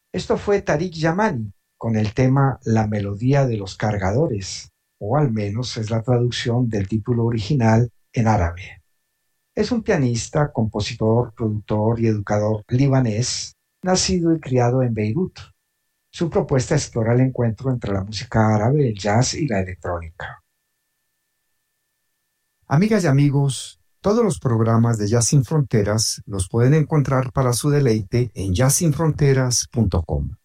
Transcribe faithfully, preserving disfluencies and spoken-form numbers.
Esto fue Tariq Yamani con el tema La melodía de los cargadores, o al menos es la traducción del título original en árabe. Es un pianista, compositor, productor y educador libanés, nacido y criado en Beirut. Su propuesta explora el encuentro entre la música árabe, el jazz y la electrónica. Amigas y amigos, todos los programas de Jazz Sin Fronteras los pueden encontrar para su deleite en jazz sin fronteras punto com.